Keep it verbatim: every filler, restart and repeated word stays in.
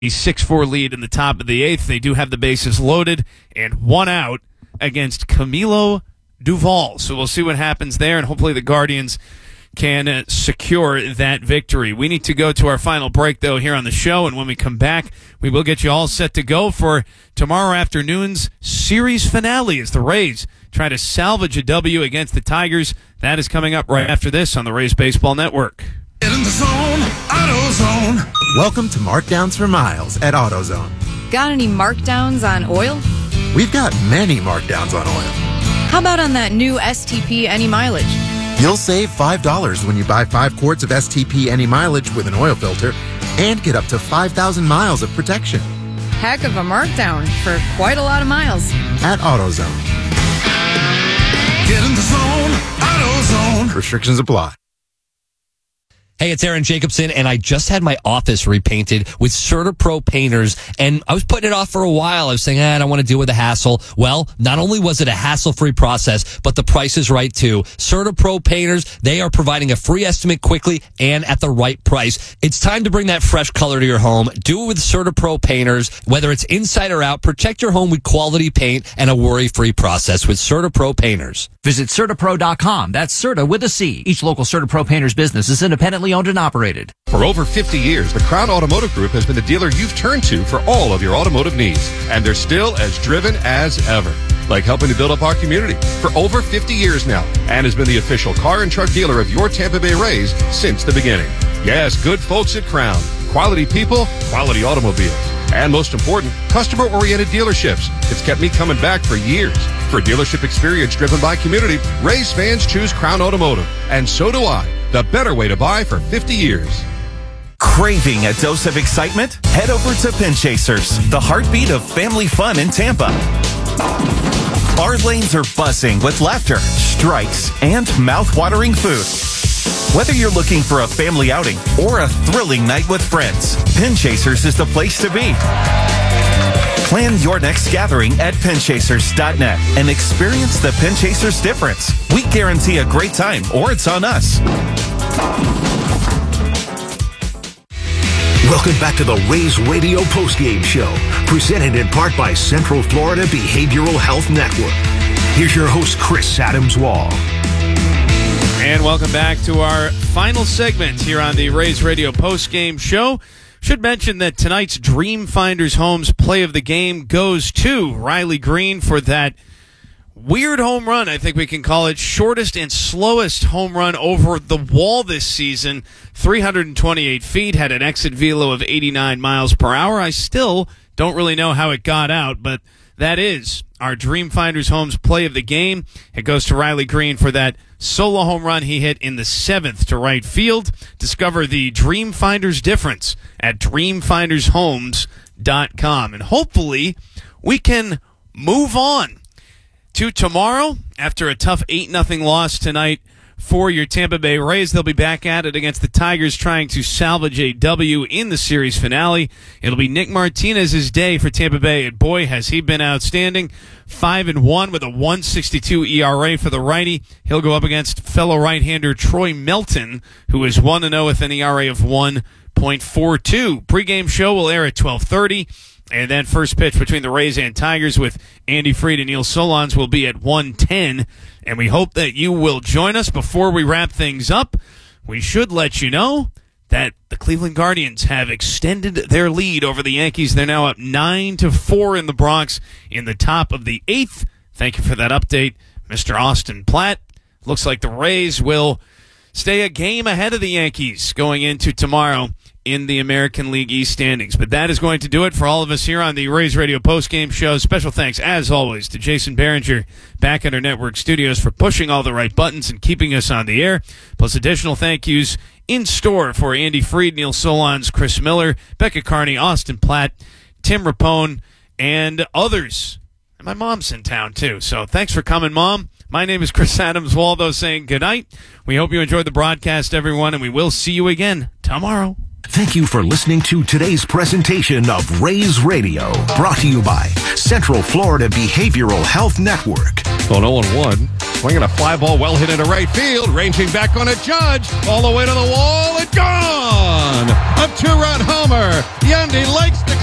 six four lead in the top of the eighth. They do have the bases loaded and one out against Camilo Duval. So we'll see what happens there, and hopefully the Guardians can uh, secure that victory. We need to go to our final break, though, here on the show, and when we come back, we will get you all set to go for tomorrow afternoon's series finale as the Rays try to salvage a W against the Tigers. That is coming up right after this on the Rays Baseball Network. Get in the zone, AutoZone. Welcome to Markdowns for Miles at AutoZone. Got any markdowns on oil? We've got many markdowns on oil. How about on that new S T P Any Mileage? You'll save five dollars when you buy five quarts of S T P Any Mileage with an oil filter and get up to five thousand miles of protection. Heck of a markdown for quite a lot of miles. At AutoZone. Get in the zone, AutoZone. Restrictions apply. Hey, it's Aaron Jacobson, and I just had my office repainted with CertaPro painters, and I was putting it off for a while. I was saying, eh, I don't want to deal with the hassle. Well, not only was it a hassle-free process, but the price is right, too. CertaPro painters, they are providing a free estimate quickly and at the right price. It's time to bring that fresh color to your home. Do it with CertaPro painters. Whether it's inside or out, protect your home with quality paint and a worry-free process with CertaPro painters. Visit Certapro dot com. That's Certa with a C. Each local Certapro painters business is independently owned and operated. For over fifty years, the Crown Automotive Group has been the dealer you've turned to for all of your automotive needs. And they're still as driven as ever. Like helping to build up our community for over fifty years now. And has been the official car and truck dealer of your Tampa Bay Rays since the beginning. Yes, good folks at Crown. Quality people, quality automobiles. And most important, customer-oriented dealerships. It's kept me coming back for years. For dealership experience driven by community, Rays fans choose Crown Automotive. And so do I. The better way to buy for fifty years. Craving a dose of excitement? Head over to Pinchasers, the heartbeat of family fun in Tampa. Our lanes are buzzing with laughter, strikes, and mouth-watering food. Whether you're looking for a family outing or a thrilling night with friends, Pinchasers is the place to be. Plan your next gathering at Pinchasers dot net and experience the Pinchasers difference. We guarantee a great time, or it's on us. Welcome back to the Rays Radio Postgame Show, presented in part by Central Florida Behavioral Health Network. Here's your host, Chris Adams-Wall. And welcome back to our final segment here on the Rays Radio Postgame Show. Should mention that tonight's Dream Finders Homes play of the game goes to Riley Green for that weird home run, I think we can call it, shortest and slowest home run over the wall this season. three hundred twenty-eight feet, had an exit velo of eighty-nine miles per hour. I still don't really know how it got out, but that is our Dream Finders Homes play of the game. It goes to Riley Green for that solo home run he hit in the seventh to right field. Discover the Dream Finders difference at dream finders homes dot com. And hopefully we can move on to tomorrow after a tough eight nothing loss tonight for your Tampa Bay Rays. They'll be back at it against the Tigers, trying to salvage a W in the series finale. It'll be Nick Martinez's day for Tampa Bay, and boy, has he been outstanding. Five and one with a one sixty-two E R A for the righty. He'll go up against fellow right-hander Troy Melton, who is one and oh with an E R A of one point four two. Pre-game show will air at twelve thirty. And then first pitch between the Rays and Tigers with Andy Fried and Neil Solondz will be at one ten. And we hope that you will join us. Before we wrap things up, we should let you know that the Cleveland Guardians have extended their lead over the Yankees. They're now up nine to four in the Bronx in the top of the eighth. Thank you for that update, Mister Austin Platt. Looks like the Rays will stay a game ahead of the Yankees going into tomorrow in the American League East standings. But that is going to do it for all of us here on the Rays Radio Postgame Show. Special thanks, as always, to Jason Behringer back at our network studios for pushing all the right buttons and keeping us on the air. Plus additional thank yous in store for Andy Fried, Neil Solondz, Chris Miller, Becca Carney, Austin Platt, Tim Rapone, and others. And my mom's in town, too. So thanks for coming, Mom. My name is Chris Adams-Waldo saying good night. We hope you enjoyed the broadcast, everyone, and we will see you again tomorrow. Thank you for listening to today's presentation of Rays Radio, brought to you by Central Florida Behavioral Health Network. On oh one one. swinging a fly ball well hit into right field, ranging back on a Judge, all the way to the wall and gone. A two-run homer. Yandy likes the